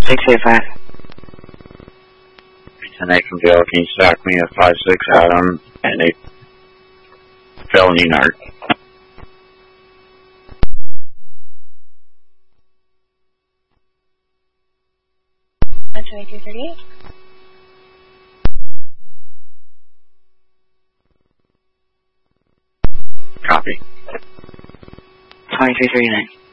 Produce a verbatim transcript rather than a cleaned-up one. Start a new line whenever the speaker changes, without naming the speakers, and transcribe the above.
six eight five.
ten eight from Bill, can you stack me a five six Adam and a felony narc?
one twenty-two thirty-eight.
Copy.
twenty-three thirty-nine.